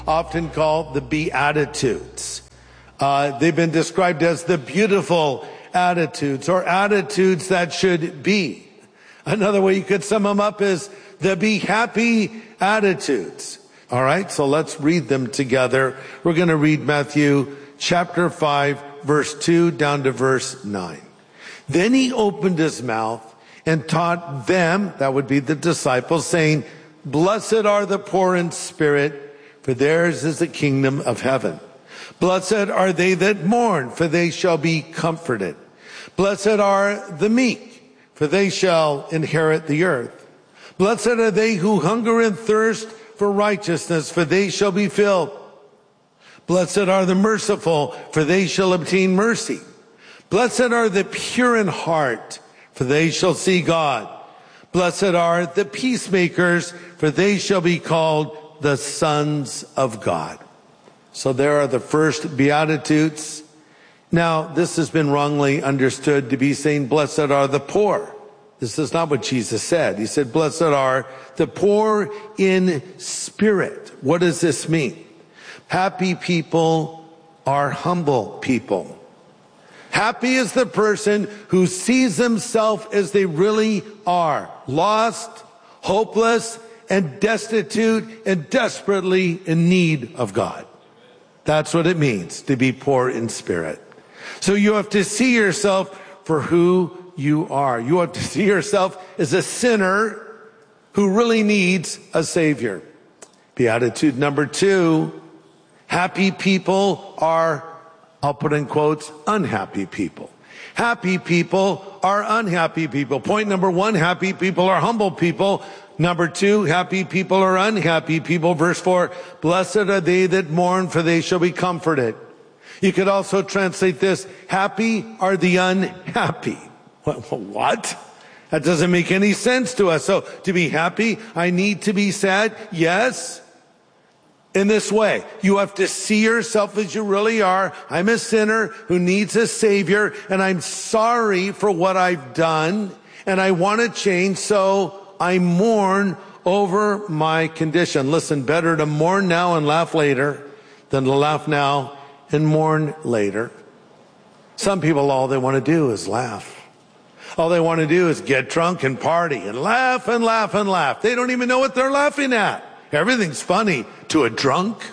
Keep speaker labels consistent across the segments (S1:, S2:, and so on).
S1: often called the Beatitudes. They've been described as the beautiful attitudes, or attitudes that should be. Another way you could sum them up is the be happy attitudes. All right, so let's read them together. We're going to read Matthew chapter 5, verse 2 down to verse 9. Then he opened his mouth and taught them, that would be the disciples, saying, "Blessed are the poor in spirit, for theirs is the kingdom of heaven. Blessed are they that mourn, for they shall be comforted. Blessed are the meek, for they shall inherit the earth. Blessed are they who hunger and thirst for righteousness, for they shall be filled. Blessed are the merciful, for they shall obtain mercy. Blessed are the pure in heart, for they shall see God. Blessed are the peacemakers, for they shall be called the sons of God." So there are the first Beatitudes. Now, this has been wrongly understood to be saying, blessed are the poor. This is not what Jesus said. He said, blessed are the poor in spirit. What does this mean? Happy people are humble people. Happy is the person who sees themselves as they really are, lost, hopeless, and destitute, and desperately in need of God. That's what it means to be poor in spirit. So you have to see yourself for who you are. You have to see yourself as a sinner who really needs a Savior. Beatitude number 2, happy people are, I'll put in quotes, unhappy people. Happy people are unhappy people. Point number 1, happy people are humble people. Number 2, happy people are unhappy people. Verse 4, blessed are they that mourn, for they shall be comforted. You could also translate this, happy are the unhappy. What? That doesn't make any sense to us. So to be happy, I need to be sad? Yes. In this way, you have to see yourself as you really are. I'm a sinner who needs a Savior, and I'm sorry for what I've done, and I want to change, so I mourn over my condition. Listen, better to mourn now and laugh later than to laugh now and mourn later. Some people, all they want to do is laugh. All they want to do is get drunk and party and laugh and laugh and laugh. They don't even know what they're laughing at. Everything's funny to a drunk.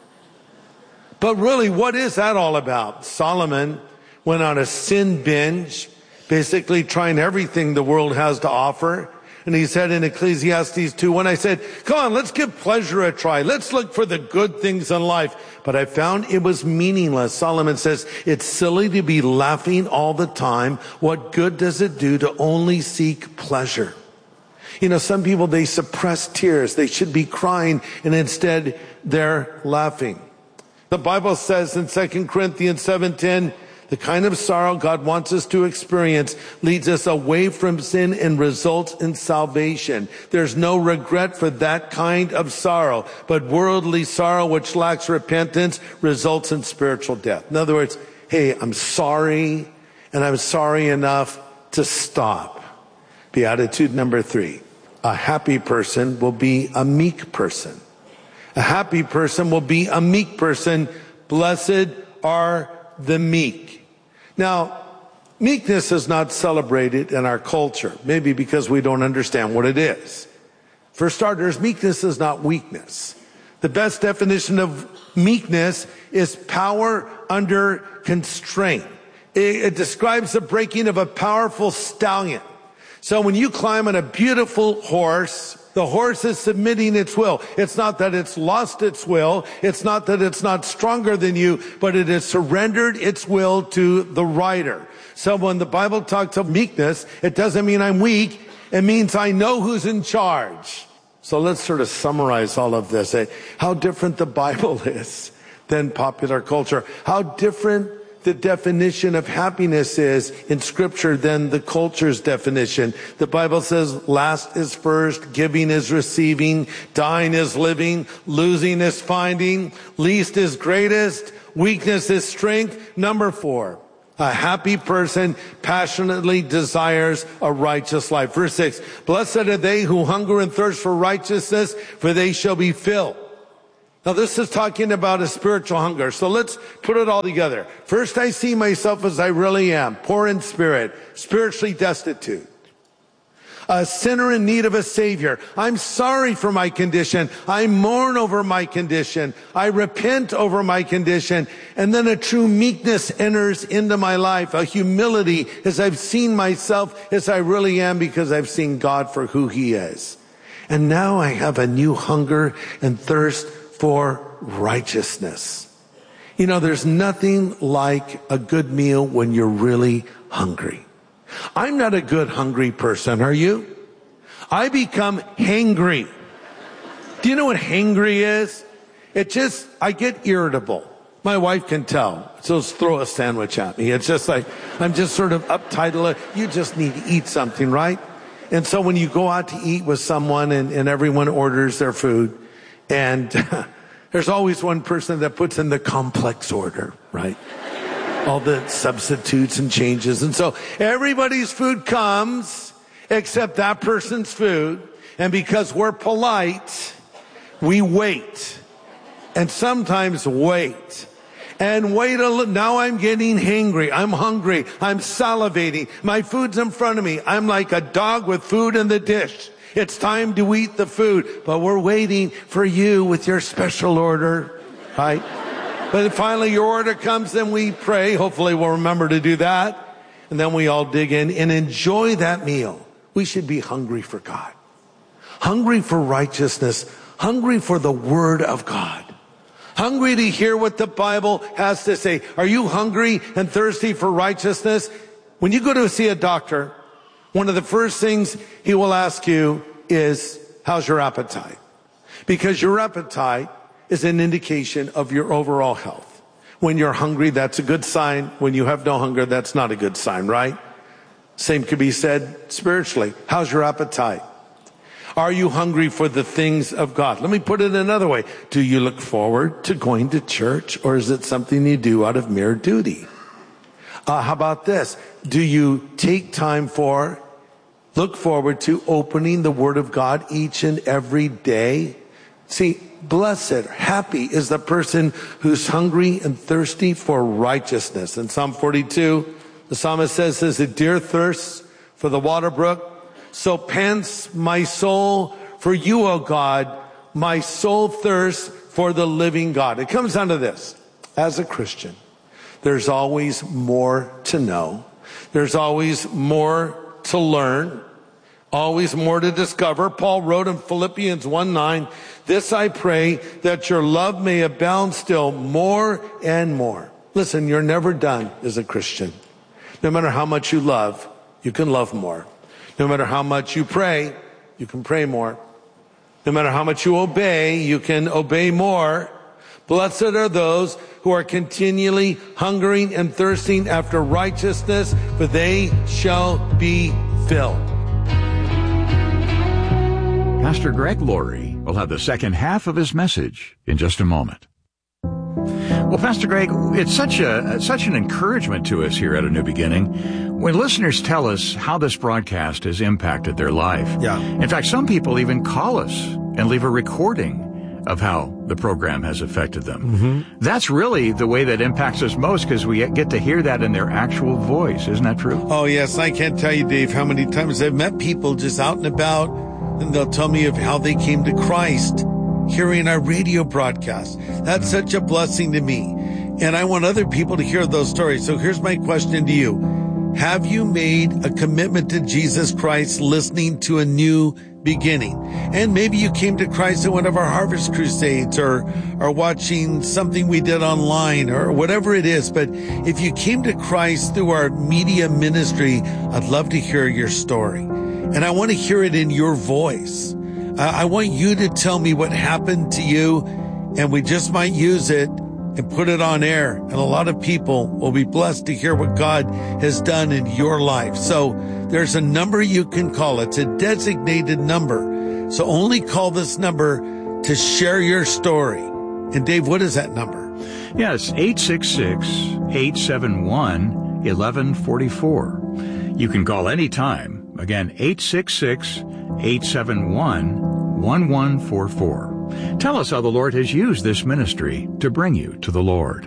S1: But really, what is that all about? Solomon went on a sin binge, basically trying everything the world has to offer. And he said in Ecclesiastes 2:1, I said, come on, let's give pleasure a try. Let's look for the good things in life. But I found it was meaningless. Solomon says, it's silly to be laughing all the time. What good does it do to only seek pleasure? You know, some people, they suppress tears. They should be crying, and instead they're laughing. The Bible says in 2 Corinthians 7:10, the kind of sorrow God wants us to experience leads us away from sin and results in salvation. There's no regret for that kind of sorrow, but worldly sorrow which lacks repentance results in spiritual death. In other words, hey, I'm sorry, and I'm sorry enough to stop. Beatitude number 3, a happy person will be a meek person. A happy person will be a meek person. Blessed are the meek. Now, meekness is not celebrated in our culture, maybe because we don't understand what it is. For starters, meekness is not weakness. The best definition of meekness is power under constraint. It describes the breaking of a powerful stallion. So when you climb on a beautiful horse, the horse is submitting its will. It's not that it's lost its will. It's not that it's not stronger than you, but it has surrendered its will to the rider. So when the Bible talks of meekness, it doesn't mean I'm weak. It means I know who's in charge. So let's sort of summarize all of this. How different the Bible is than popular culture. How different the definition of happiness is in Scripture than the culture's definition. The Bible says last is first, giving is receiving, dying is living, losing is finding, least is greatest, weakness is strength. Number 4, a happy person passionately desires a righteous life. Verse 6, blessed are they who hunger and thirst for righteousness, for they shall be filled. Now this is talking about a spiritual hunger. So let's put it all together. First, I see myself as I really am, poor in spirit, spiritually destitute, a sinner in need of a Savior. I'm sorry for my condition. I mourn over my condition. I repent over my condition. And then a true meekness enters into my life, a humility as I've seen myself as I really am because I've seen God for who He is. And now I have a new hunger and thirst for righteousness. You know, there's nothing like a good meal when you're really hungry. I'm not a good hungry person, are you? I become hangry. Do you know what hangry is? I get irritable. My wife can tell. So throw a sandwich at me. It's just like, I'm just sort of uptight. You just need to eat something, right? And so when you go out to eat with someone and everyone orders their food, and there's always one person that puts in the complex order, right? All the substitutes and changes. And so everybody's food comes except that person's food. And because we're polite, we wait. And sometimes wait. And wait a little. Now I'm getting hangry. I'm hungry. I'm salivating. My food's in front of me. I'm like a dog with food in the dish. It's time to eat the food, but we're waiting for you with your special order, right? But finally your order comes, then we pray. Hopefully we'll remember to do that. And then we all dig in and enjoy that meal. We should be hungry for God, hungry for righteousness, hungry for the Word of God, hungry to hear what the Bible has to say. Are you hungry and thirsty for righteousness? When you go to see a doctor, one of the first things he will ask you is, how's your appetite? Because your appetite is an indication of your overall health. When you're hungry, that's a good sign. When you have no hunger, that's not a good sign, right? Same could be said spiritually. How's your appetite? Are you hungry for the things of God? Let me put it another way. Do you look forward to going to church, or is it something you do out of mere duty? How about this? Do you take time look forward to opening the Word of God each and every day? See, blessed, happy is the person who's hungry and thirsty for righteousness. In Psalm 42, the psalmist says, as a deer thirsts for the water brook, so pants my soul for you, O God. My soul thirsts for the living God. It comes down to this. As a Christian, there's always more to know. There's always more to learn, always more to discover. Paul wrote in Philippians 1:9, this I pray, that your love may abound still more and more. Listen, you're never done as a Christian. No matter how much you love, you can love more. No matter how much you pray, you can pray more. No matter how much you obey, you can obey more. Blessed are those who are continually hungering and thirsting after righteousness, for they shall be filled.
S2: Pastor Greg Laurie will have the second half of his message in just a moment. Well, Pastor Greg, it's such an encouragement to us here at A New Beginning when listeners tell us how this broadcast has impacted their life.
S1: Yeah.
S2: In fact, some people even call us and leave a recording of how the program has affected them. Mm-hmm. That's really the way that impacts us most, because we get to hear that in their actual voice. Isn't that true?
S1: Oh, yes. I can't tell you, Dave, how many times I've met people just out and about, and they'll tell me of how they came to Christ hearing our radio broadcast. That's such a blessing to me. And I want other people to hear those stories. So here's my question to you. Have you made a commitment to Jesus Christ listening to A New Beginning? And maybe you came to Christ at one of our Harvest Crusades or watching something we did online or whatever it is. But if you came to Christ through our media ministry, I'd love to hear your story. And I want to hear it in your voice. I want you to tell me what happened to you, and we just might use it and put it on air. And a lot of people will be blessed to hear what God has done in your life. So there's a number you can call. It's a designated number. So only call this number to share your story. And Dave, what is that number?
S2: Yeah, it's 866-871-1144. You can call anytime. Again, 866-871-1144. Tell us how the Lord has used this ministry to bring you to the Lord.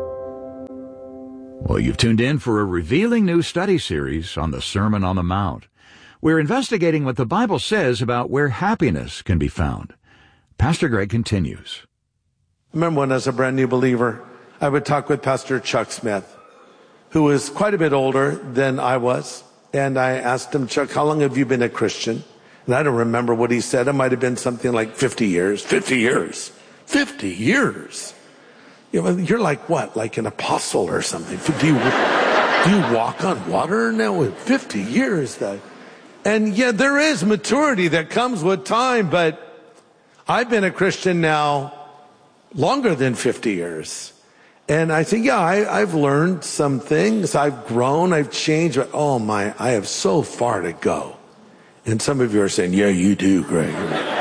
S2: Well, you've tuned in for a revealing new study series on the Sermon on the Mount. We're investigating what the Bible says about where happiness can be found. Pastor Greg continues.
S1: I remember when, as a brand new believer, I would talk with Pastor Chuck Smith, who was quite a bit older than I was. And I asked him, Chuck, how long have you been a Christian? And I don't remember what he said. It might have been something like 50 years. 50 years. 50 years. You're like what? Like an apostle or something. Do you walk on water now? 50 years. And yeah, there is maturity that comes with time, but I've been a Christian now longer than 50 years. And I think, yeah, I've learned some things. I've grown, I've changed, but oh my, I have so far to go. And some of you are saying, yeah, you do, Greg.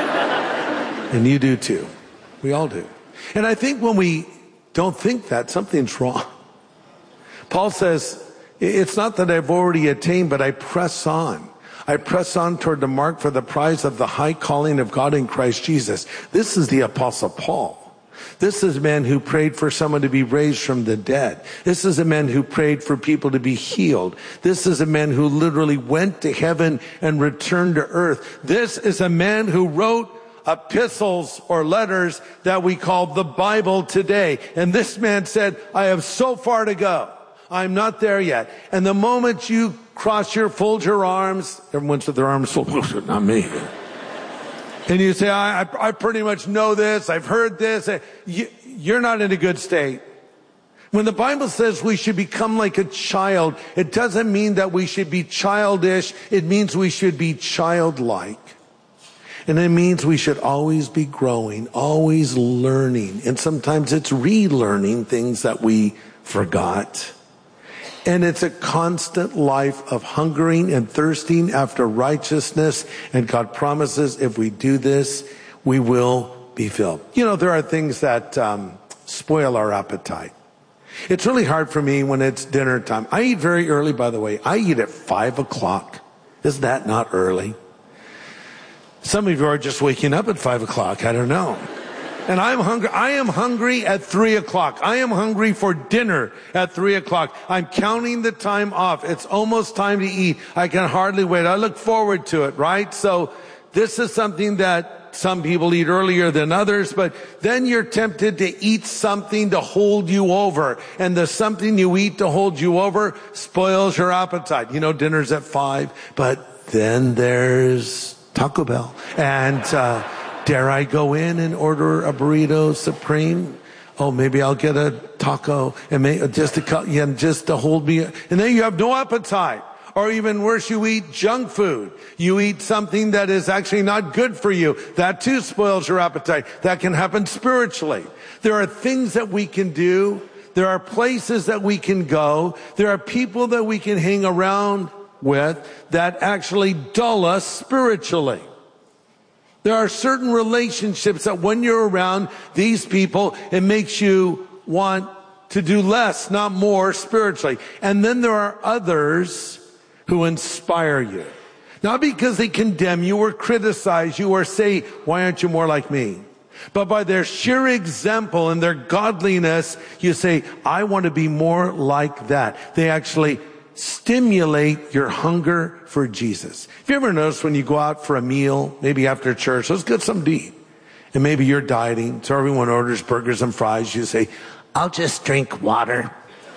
S1: And you do too. We all do. And I think when we don't think that, something's wrong. Paul says, it's not that I've already attained, but I press on. I press on toward the mark for the prize of the high calling of God in Christ Jesus. This is the Apostle Paul. This is a man who prayed for someone to be raised from the dead. This is a man who prayed for people to be healed. This is a man who literally went to heaven and returned to earth. This is a man who wrote epistles or letters that we call the Bible today. And this man said, I have so far to go. I'm not there yet. And the moment you fold your arms, everyone's with their arms folded, not me. And you say, I pretty much know this, I've heard this. You're not in a good state. When the Bible says we should become like a child, it doesn't mean that we should be childish. It means we should be childlike. And it means we should always be growing, always learning. And sometimes it's relearning things that we forgot. And it's a constant life of hungering and thirsting after righteousness. And God promises if we do this, we will be filled. You know, there are things that spoil our appetite. It's really hard for me when it's dinner time. I eat very early, by the way. I eat at 5 o'clock. Is that not early? Some of you are just waking up at 5 o'clock. I don't know. And I'm hungry. I am hungry at 3 o'clock. I am hungry for dinner at 3 o'clock. I'm counting the time off. It's almost time to eat. I can hardly wait. I look forward to it, right? So this is something that some people eat earlier than others, but then you're tempted to eat something to hold you over. And the something you eat to hold you over spoils your appetite. You know, dinner's at 5, but then there's Taco Bell. And, dare I go in and order a burrito supreme? Oh, maybe I'll get a taco and just to hold me. And then you have no appetite. Or even worse, you eat junk food. You eat something that is actually not good for you. That too spoils your appetite. That can happen spiritually. There are things that we can do. There are places that we can go. There are people that we can hang around with that actually dull us spiritually. There are certain relationships that when you're around these people, it makes you want to do less, not more spiritually. And then there are others who inspire you. Not because they condemn you or criticize you or say, why aren't you more like me? But by their sheer example and their godliness, you say, I want to be more like that. They actually stimulate your hunger for Jesus. Have you ever noticed when you go out for a meal, maybe after church, let's get something to eat. And maybe you're dieting, so everyone orders burgers and fries. You say, I'll just drink water.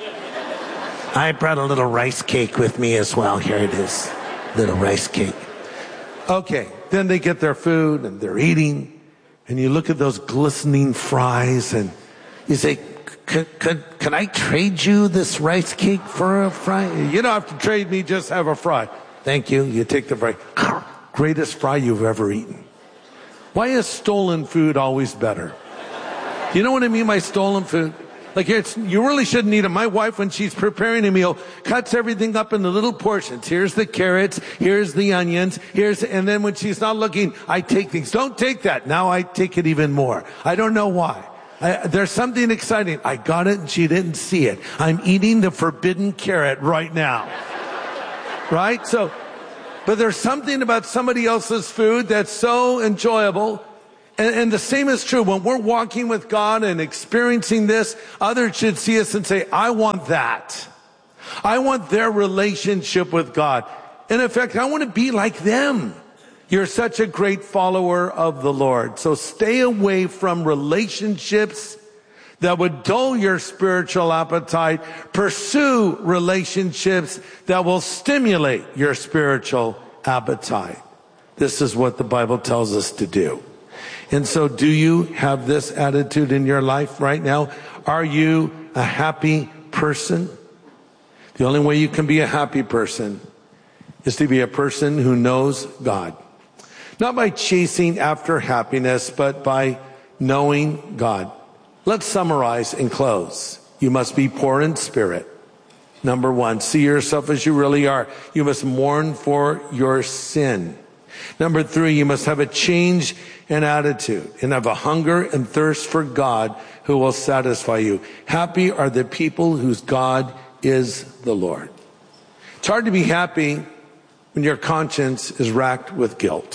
S1: I brought a little rice cake with me as well. Here it is, little rice cake. Okay, then they get their food and they're eating. And you look at those glistening fries and you say, can I trade you this rice cake for a fry? You don't have to trade me, just have a fry. Thank you. You take the fry. Greatest fry you've ever eaten. Why is stolen food always better? You know what I mean by stolen food? Like you really shouldn't eat it. My wife, when she's preparing a meal, cuts everything up into little portions. Here's the carrots, here's the onions, and then when she's not looking, I take things. Don't take that. Now I take it even more. I don't know why. There's something exciting. I got it and she didn't see it. I'm eating the forbidden carrot right now. Right? So, but there's something about somebody else's food that's so enjoyable. And the same is true when we're walking with God and experiencing this. Others should see us and say, I want that. I want their relationship with God. And in fact, I want to be like them. You're such a great follower of the Lord. So stay away from relationships that would dull your spiritual appetite. Pursue relationships that will stimulate your spiritual appetite. This is what the Bible tells us to do. And so do you have this attitude in your life right now? Are you a happy person? The only way you can be a happy person is to be a person who knows God. Not by chasing after happiness, but by knowing God. Let's summarize and close. You must be poor in spirit. Number one, see yourself as you really are. You must mourn for your sin. Number three, you must have a change in attitude and have a hunger and thirst for God who will satisfy you. Happy are the people whose God is the Lord. It's hard to be happy when your conscience is racked with guilt.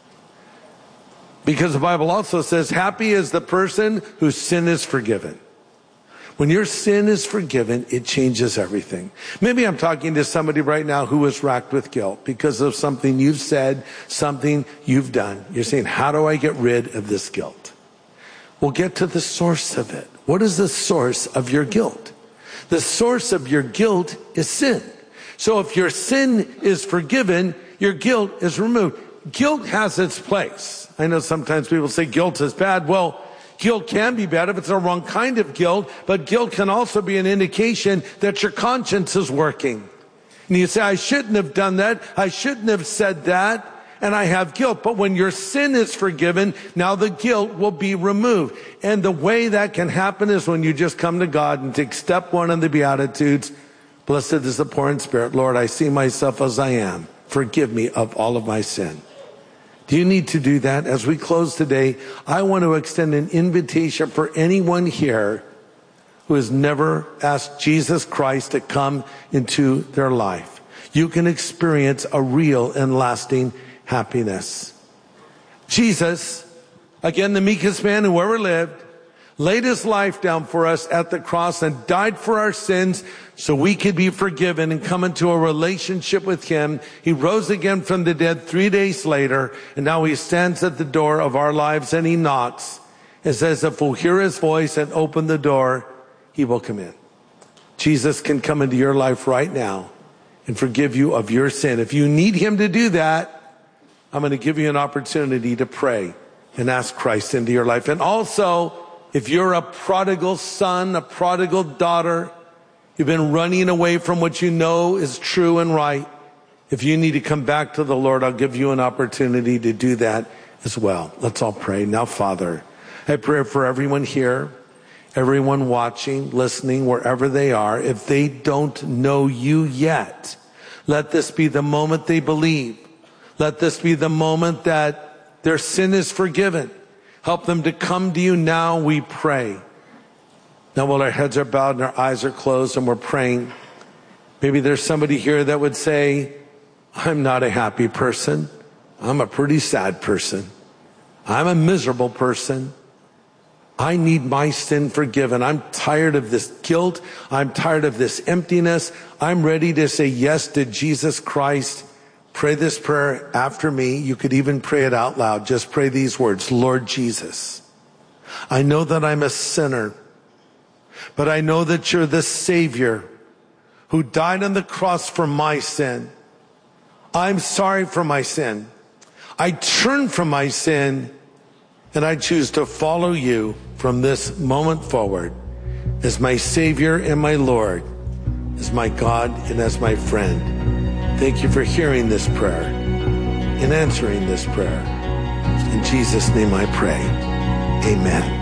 S1: Because the Bible also says, happy is the person whose sin is forgiven. When your sin is forgiven, it changes everything. Maybe I'm talking to somebody right now who is racked with guilt because of something you've said, something you've done. You're saying, how do I get rid of this guilt? Well, get to the source of it. What is the source of your guilt? The source of your guilt is sin. So if your sin is forgiven, your guilt is removed. Guilt has its place. I know sometimes people say guilt is bad. Well, guilt can be bad if it's the wrong kind of guilt, but guilt can also be an indication that your conscience is working. And you say, I shouldn't have done that. I shouldn't have said that. And I have guilt. But when your sin is forgiven, now the guilt will be removed. And the way that can happen is when you just come to God and take step one in the Beatitudes. Blessed is the poor in spirit. Lord, I see myself as I am. Forgive me of all of my sin. Do you need to do that? As we close today, I want to extend an invitation for anyone here who has never asked Jesus Christ to come into their life. You can experience a real and lasting happiness. Jesus, again, the meekest man who ever lived, laid his life down for us at the cross and died for our sins so we could be forgiven and come into a relationship with him. He rose again from the dead 3 days later, and now he stands at the door of our lives and he knocks and says, if we'll hear his voice and open the door, he will come in. Jesus can come into your life right now and forgive you of your sin. If you need him to do that, I'm going to give you an opportunity to pray and ask Christ into your life. And also, if you're a prodigal son, a prodigal daughter, you've been running away from what you know is true and right, if you need to come back to the Lord, I'll give you an opportunity to do that as well. Let's all pray. Now, Father, I pray for everyone here, everyone watching, listening, wherever they are. If they don't know you yet, let this be the moment they believe. Let this be the moment that their sin is forgiven. Help them to come to you now, we pray. Now, while our heads are bowed and our eyes are closed and we're praying, maybe there's somebody here that would say, I'm not a happy person. I'm a pretty sad person. I'm a miserable person. I need my sin forgiven. I'm tired of this guilt. I'm tired of this emptiness. I'm ready to say yes to Jesus Christ. Pray this prayer after me. You could even pray it out loud. Just pray these words. Lord Jesus, I know that I'm a sinner, but I know that you're the Savior who died on the cross for my sin. I'm sorry for my sin. I turn from my sin and I choose to follow you from this moment forward as my Savior and my Lord, as my God and as my friend. Thank you for hearing this prayer and answering this prayer. In Jesus' name I pray. Amen.